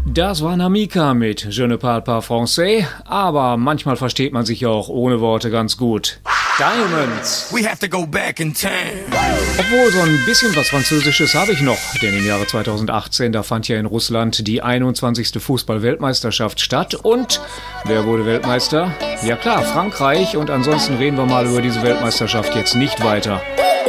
Das war Namika mit Je ne parle pas français, aber manchmal versteht man sich ja auch ohne Worte ganz gut. Diamonds. We have to go back in time. Obwohl, so ein bisschen was Französisches habe ich noch, denn im Jahre 2018, da fand ja in Russland die 21. Fußball-Weltmeisterschaft statt und wer wurde Weltmeister? Ja klar, Frankreich, und ansonsten reden wir mal über diese Weltmeisterschaft jetzt nicht weiter.